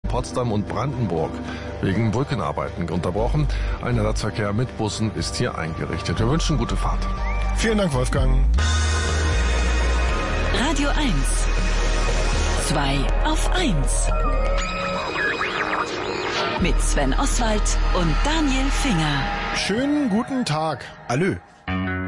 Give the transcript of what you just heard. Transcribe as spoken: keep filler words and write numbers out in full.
Potsdam und Brandenburg wegen Brückenarbeiten unterbrochen. Ein Ersatzverkehr mit Bussen ist hier eingerichtet. Wir wünschen gute Fahrt. Vielen Dank, Wolfgang. Radio eins. zwei auf eins. Mit Sven Oswald und Daniel Finger. Schönen guten Tag. Allö.